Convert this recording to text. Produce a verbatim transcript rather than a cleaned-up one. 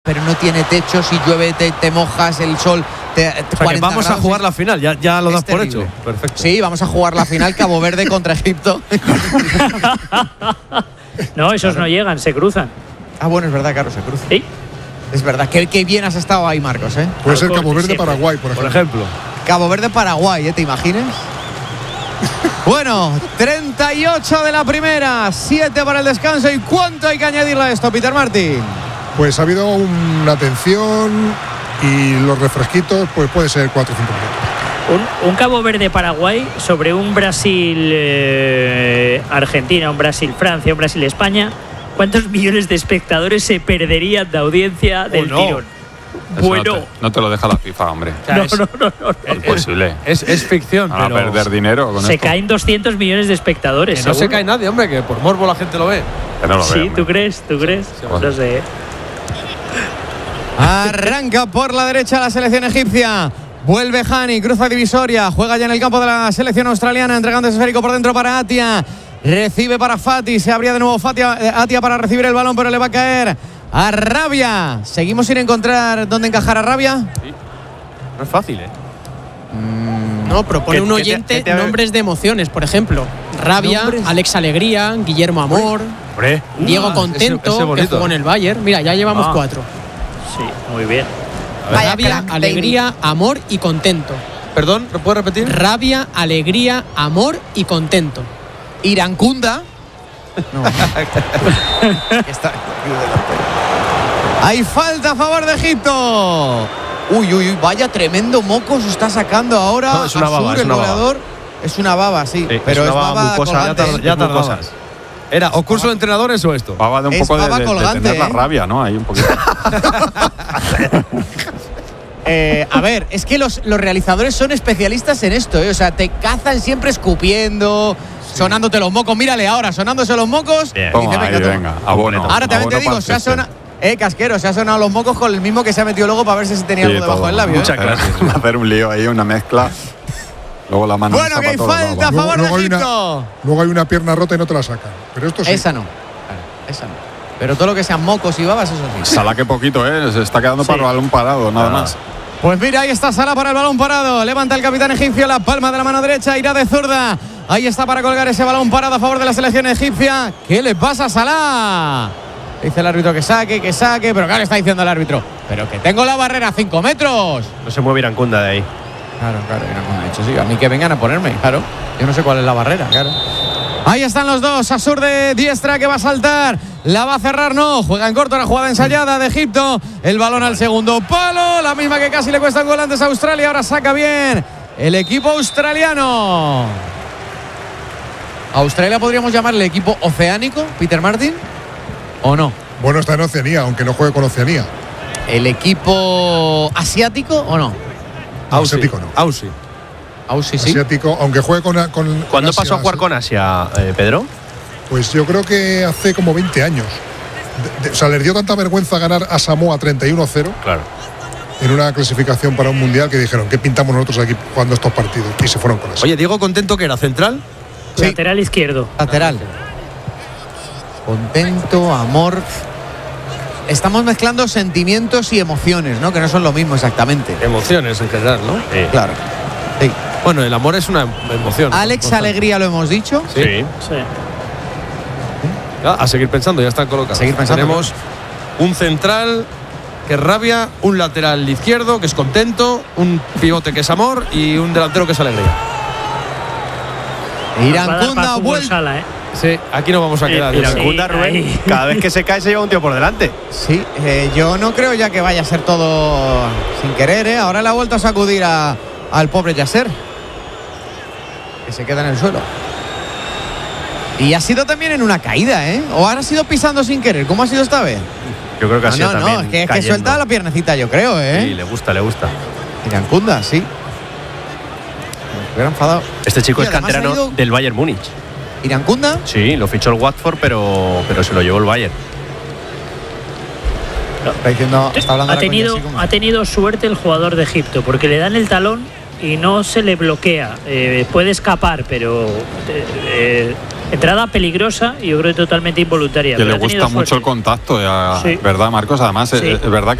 pero no tiene techo. Si llueve te, te mojas, el sol te, te o sea, que vamos a jugar la final, ya, ya lo das por hecho. Perfecto. Sí, vamos a jugar la final Cabo Verde contra Egipto. No, esos no llegan, se cruzan. Ah, bueno, es verdad, claro, se cruzan. Sí. Es verdad, qué, qué bien has estado ahí, Marcos, ¿eh? Puede ser Cabo Verde, Paraguay, por ejemplo. Por ejemplo. Cabo Verde, Paraguay, ¿eh? ¿Te imaginas? Bueno, treinta y ocho de la primera, siete para el descanso. ¿Y cuánto hay que añadirle a esto, Peter Martin? Pues ha habido una tensión y los refresquitos, pues puede ser cuatro o cinco minutos. Un, un Cabo Verde-Paraguay sobre un Brasil-Argentina, eh, un Brasil-Francia, un Brasil-España. ¿Cuántos millones de espectadores se perderían de audiencia del no. tirón? Eso Bueno. No te, no te lo deja la FIFA, hombre. No, no, no, no, no. Es imposible. Es, es ficción, Van a pero perder dinero con Se esto. caen doscientos millones de espectadores. que no se seguro. cae nadie, hombre, que por morbo la gente lo ve. Que no lo Sí, veo, ¿tú hombre. crees? ¿Tú crees? bueno. No sé. Arranca por la derecha la selección egipcia. Vuelve Hani, cruza divisoria, juega ya en el campo de la selección australiana, entregando ese esférico por dentro para Atia. Recibe para Fati, se abría de nuevo Fati, Atia para recibir el balón, pero le va a caer a Rabia. Seguimos sin encontrar dónde encajar a Rabia. Sí. No es fácil, ¿eh? No, propone ¿Qué- un qué te- oyente qué te ha- nombres de emociones, por ejemplo. Rabia, Nombres. Alex Alegría, Guillermo Amor, Hombre. Diego Ah, Contento, ese- ese que bonito. jugó en el Bayern. Mira, ya llevamos Ah. cuatro. Sí, muy bien. Vaya Rabia, crack, Alegría, Amor y Contento. Perdón, ¿lo puedes repetir? Rabia, Alegría, Amor y Contento. Irancunda. No. Está- Hay falta a favor de Egipto. Uy, uy, uy, vaya tremendo moco se está sacando ahora. No, es una baba, Asur, es el una baba. goleador. Es una baba, sí, Sí, pero es es, una baba baba mucosa, colgante, Ya, tar- ¿eh? ya muy tardabas. cosas. ¿Era o curso de entrenadores o esto? Baba de un Es poco de, baba de- de colgante, tener la ¿eh? rabia, ¿no? Ahí un poquito. Eh, a ver, es que los, los realizadores son especialistas en esto, ¿eh? O sea, te cazan siempre escupiendo, sonándote los mocos. Mírale ahora, sonándose los mocos. Bien. y Toma, dice, ahí, venga, toma. venga, abono. Ahora también abono te digo, para se ha el césped. sonado. Eh, casquero, se ha sonado los mocos con el mismo que se ha metido luego para ver si se tenía Sí, algo debajo todo. del labio. ¿eh? Muchas gracias. Hacer un lío ahí, una mezcla. Luego la mano. Bueno, que hay falta a Luego- favor luego de hay una- Egipto. Luego hay una pierna rota y no te la sacan. Pero esto sí. Esa no. Claro, esa no. Pero todo lo que sean mocos y babas, eso sí. Sala que poquito, ¿eh? Se está quedando Sí. para el balón parado, nada más. Pues mira, ahí está Salah para el balón parado. Levanta el capitán egipcio la palma de la mano derecha, irá de zurda. Ahí está para colgar ese balón parado a favor de la selección egipcia. ¿Qué le pasa a Salah? Dice el árbitro que saque, que saque, pero claro, está diciendo el árbitro. Pero que tengo la barrera a cinco metros. No se mueve Irancunda de ahí. Claro, claro, Irancunda ha dicho, sí, a mí que vengan a ponerme, claro. Yo no sé cuál es la barrera, claro. Ahí están los dos, Asur de diestra que va a saltar, la va a cerrar, no, juega en corto la jugada ensayada de Egipto, el balón al segundo palo, la misma que casi le cuesta un gol antes a Australia, ahora saca bien el equipo australiano. ¿Australia podríamos llamarle equipo oceánico, Peter Martin? ¿O no? Bueno, está en Oceanía, aunque no juegue con Oceanía. ¿El equipo asiático o no? Ausi. Asiático no. Ausi. Ausi sí. Asiático, aunque juegue con. con con ¿Cuándo Asia, pasó a jugar sí. con Asia, eh, Pedro? Pues yo creo que hace como veinte años. De- de- o sea, les dio tanta vergüenza ganar a Samoa treinta y uno a cero Claro. en una clasificación para un mundial que dijeron, ¿qué pintamos nosotros aquí jugando estos partidos? Y se fueron con eso. Oye, Diego Contento, que era central. Sí. Lateral izquierdo. Lateral. Contento, amor. Estamos mezclando sentimientos y emociones, ¿no? Que no son lo mismo exactamente. Emociones en general, ¿no? Sí. Claro. Sí. Bueno, el amor es una emoción. Alex Constante. Alegría lo hemos dicho. Sí. Sí. Sí. Ya, a seguir pensando, ya están colocados. A seguir pensando, Tenemos un central que es Rabia, un lateral izquierdo que es Contento, un pivote que es Amor y un delantero que es Alegría. Va a dar Irancunda para ha fútbol vuelto. sala, ¿eh? Sí, aquí no vamos a quedar. Eh, yo creo. Irancunda, Sí, Rubén, ahí. cada vez que se cae se lleva un tío por delante. Sí, eh, yo no creo ya que vaya a ser todo sin querer, ¿eh? Ahora le ha vuelto a sacudir a- al pobre Yasser, que se queda en el suelo. Y ha sido también en una caída, ¿eh? O ahora ha sido pisando sin querer. ¿Cómo ha sido esta vez? Yo creo que ha No, sido no, no, también es que, es que cayendo. suelta la piernecita, yo creo, Sí, ¿eh? le gusta, le gusta. Irancunda, sí. Me hubiera enfadado. Este chico Y es además ha canterano ido- del Bayern Múnich. Irancunda. Sí, lo fichó el Watford, pero, pero se lo llevó el Bayern. Está diciendo, está hablando ha, ahora con tenido, Jessy como- ha tenido suerte el jugador de Egipto porque le dan el talón y no se le bloquea. Eh, puede escapar, pero eh, eh, entrada peligrosa y yo creo que totalmente involuntaria. Que pero le ha tenido gusta mucho el suerte. contacto, ya, Sí. ¿verdad, Marcos? Además, Sí. es, es verdad que